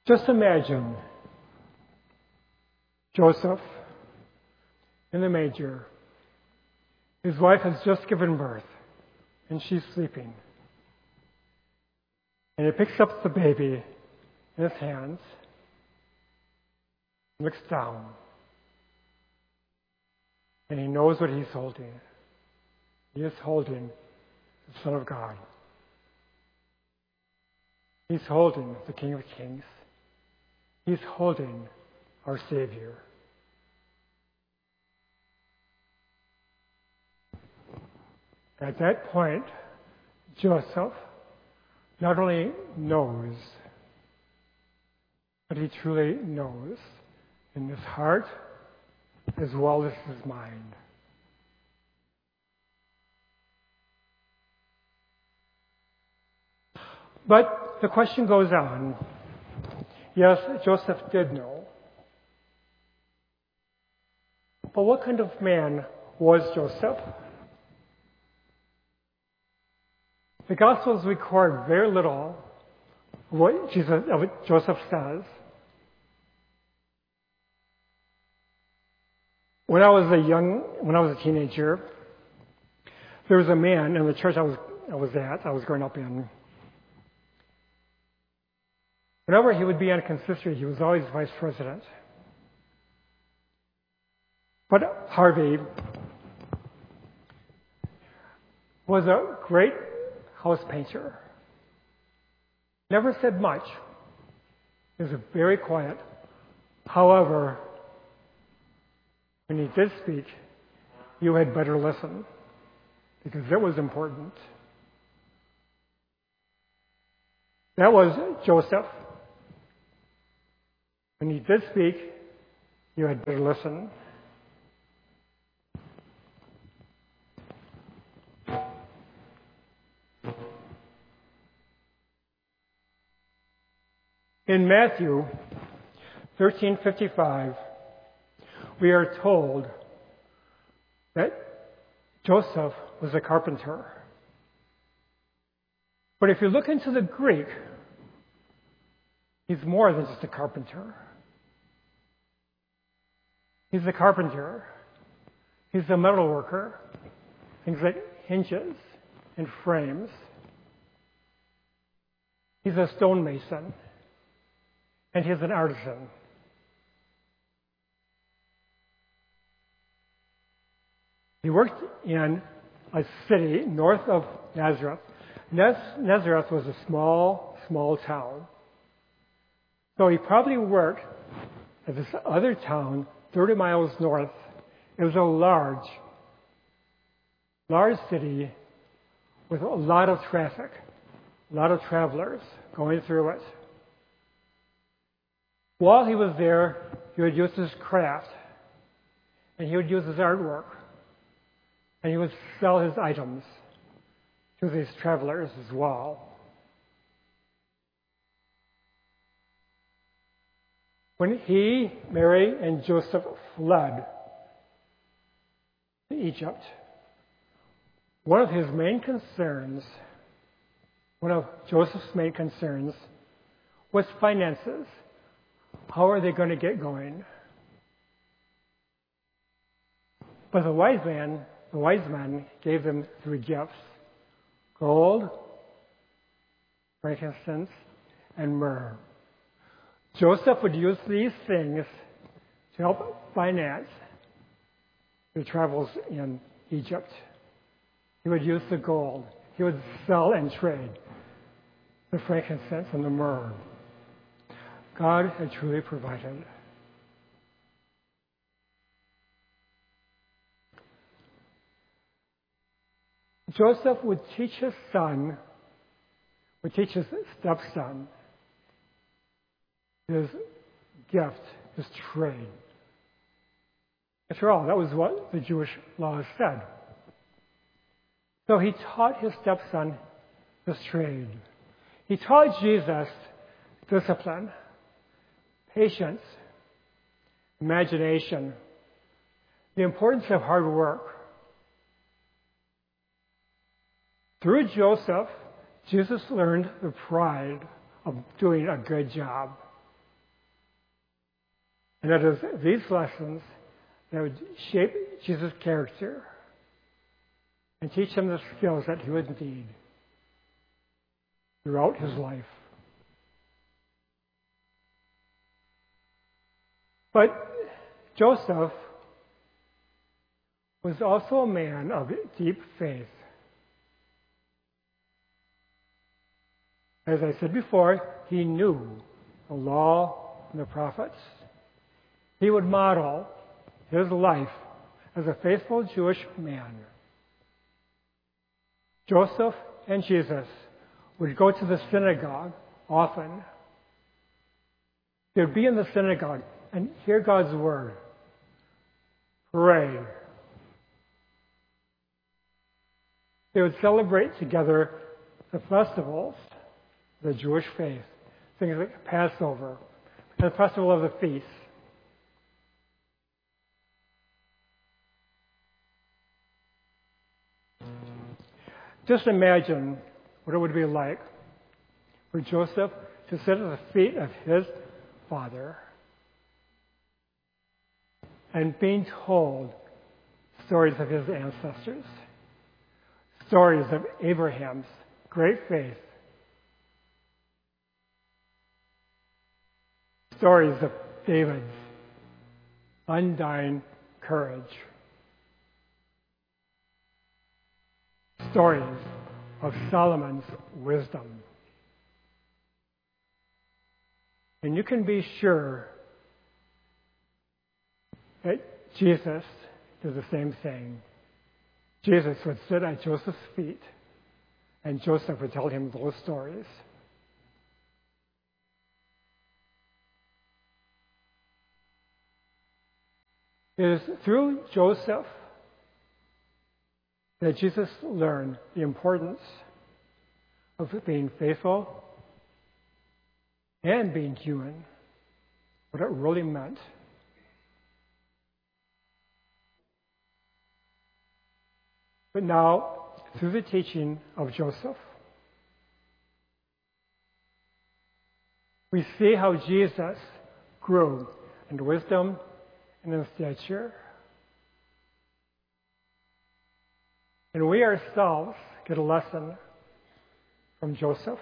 Just imagine Joseph in the manger. His wife has just given birth, and she's sleeping. And he picks up the baby in his hands, looks down, and he knows what he's holding. He is holding the Son of God. He's holding the King of Kings. He's holding our Savior. At that point, Joseph not only knows, but he truly knows in his heart as well as his mind. But the question goes on. Yes, Joseph did know. But what kind of man was Joseph? The Gospels record very little of what Joseph says. When I was a teenager, there was a man in the church I was growing up in. Whenever he would be on consistory, he was always vice president. But Harvey was a great house painter. Never said much. He was very quiet. However, when he did speak, you had better listen, because it was important. That was Joseph. When he did speak, you had better listen. In Matthew 13:55, we are told that Joseph was a carpenter. But if you look into the Greek, he's more than just a carpenter. He's a carpenter. He's a metal worker. Things like hinges and frames. He's a stonemason. And he's an artisan. He worked in a city north of Nazareth. Nazareth was a small town. So he probably worked at this other town 30 miles north. It was a large city with a lot of traffic, a lot of travelers going through it. While he was there, he would use his craft, and he would use his artwork, and he would sell his items to these travelers as well. When he, Mary, and Joseph fled to Egypt, one of Joseph's main concerns was finances. How are they going to get going? But the wise man gave them 3 gifts: gold, frankincense, and myrrh. Joseph would use these things to help finance the travels in Egypt. He would use the gold. He would sell and trade the frankincense and the myrrh. God had truly provided. Joseph would teach his stepson, his gift, his trade. After all, that was what the Jewish laws said. So he taught his stepson this trade. He taught Jesus discipline, patience, imagination, the importance of hard work. Through Joseph, Jesus learned the pride of doing a good job. And it is these lessons that would shape Jesus' character and teach him the skills that he would need throughout his life. But Joseph was also a man of deep faith. As I said before, he knew the law and the prophets. He would model his life as a faithful Jewish man. Joseph and Jesus would go to the synagogue often. They would be in the synagogue and hear God's word. Pray. They would celebrate together the festivals, the Jewish faith, things like Passover, and the festival of the feasts. Just imagine what it would be like for Joseph to sit at the feet of his father and being told stories of his ancestors, stories of Abraham's great faith, stories of David's undying courage, stories of Solomon's wisdom. And you can be sure that Jesus did the same thing. Jesus would sit at Joseph's feet, and Joseph would tell him those stories. It is through Joseph that Jesus learned the importance of being faithful and being human, what it really meant. But now, through the teaching of Joseph, we see how Jesus grew in wisdom and in stature. And we ourselves get a lesson from Joseph.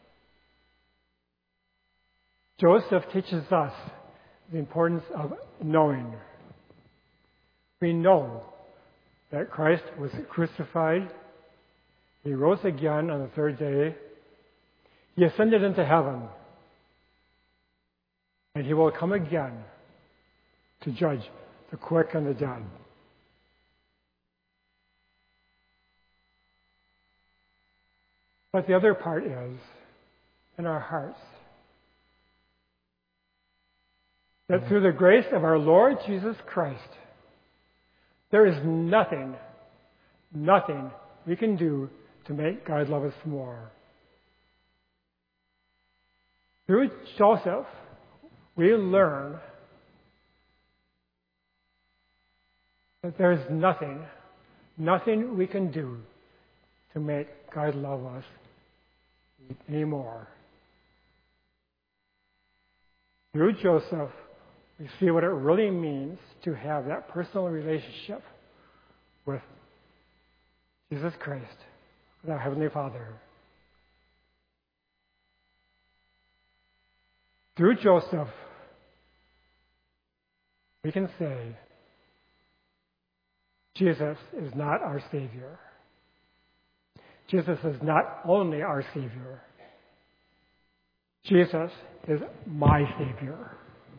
Joseph teaches us the importance of knowing. We know that Christ was crucified. He rose again on the third day. He ascended into heaven. And he will come again to judge the quick and the dead. But the other part is, in our hearts, that through the grace of our Lord Jesus Christ, there is nothing we can do to make God love us more. Through Joseph, we learn that there is nothing we can do to make God love us anymore. Through Joseph, we see what it really means to have that personal relationship with Jesus Christ, with our Heavenly Father. Through Joseph, we can say, Jesus is not our Savior. Jesus is not only our Savior. Jesus is my Savior.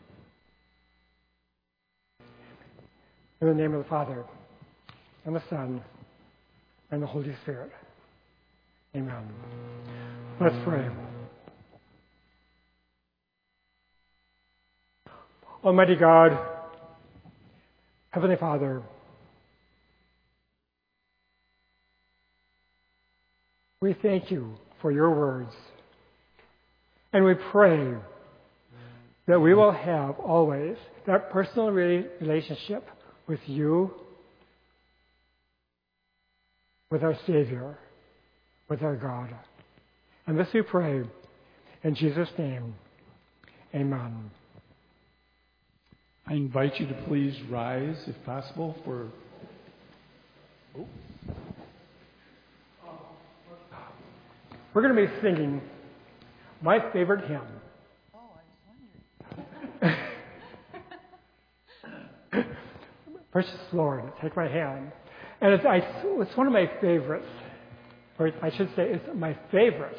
In the name of the Father, and the Son, and the Holy Spirit. Amen. Let's pray. Almighty God, Heavenly Father, we thank you for your words. And we pray that we will have always that personal relationship with you, with our Savior, with our God. And this we pray in Jesus' name. Amen. I invite you to please rise, if possible, for... We're going to be singing my favorite hymn. Oh, I was wondering. Precious Lord, take my hand. And it's one of my favorites. Or I should say it's my favorite.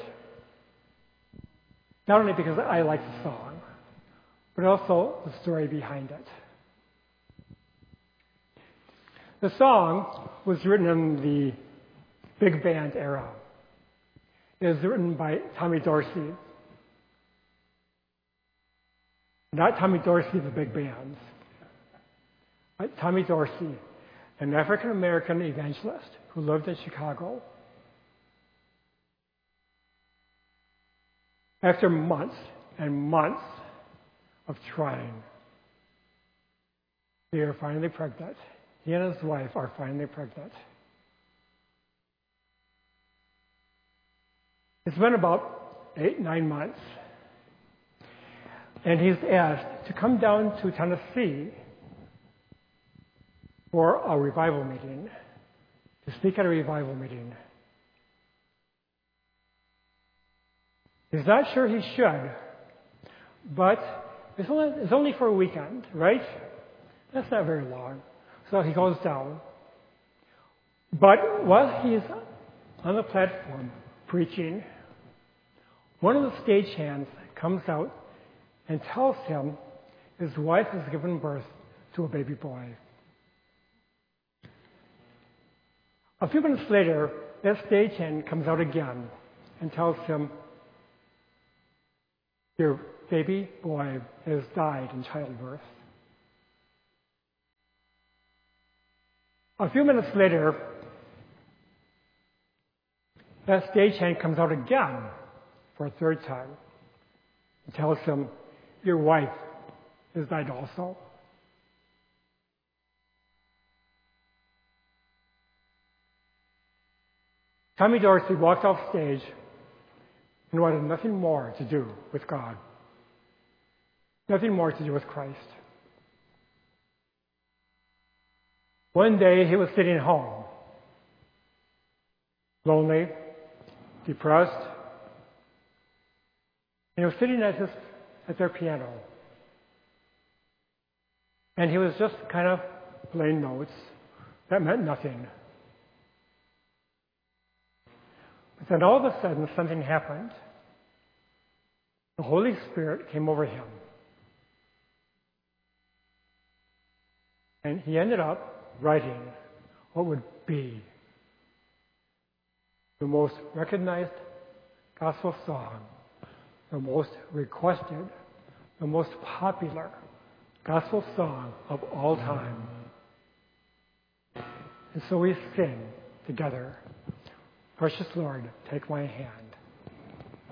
Not only because I like the song, but also the story behind it. The song was written in the big band era. It was written by Tommy Dorsey. Not Tommy Dorsey, the big bands, but Tommy Dorsey, an African-American evangelist who lived in Chicago. After months and months of trying, they are finally pregnant. He and his wife are finally pregnant. It's been about 8-9 months. And he's asked to come down to Tennessee for a revival meeting, to speak at a revival meeting. He's not sure he should, but it's only for a weekend, right? That's not very long. So he goes down. But while he's on the platform preaching, one of the stagehands comes out and tells him his wife has given birth to a baby boy. A few minutes later, that stagehand comes out again and tells him, your baby boy has died in childbirth. A few minutes later, that stagehand comes out again for a third time and tells him, your wife has died also. Tommy Dorsey walked off stage and wanted nothing more to do with God, nothing more to do with Christ. One day he was sitting home, lonely, depressed, and he was sitting at their piano. And he was just kind of playing notes that meant nothing. But then all of a sudden something happened. The Holy Spirit came over him. And he ended up writing what would be the most recognized gospel song, the most requested, the most popular gospel song of all time. And so we sing together, Precious Lord, take my hand.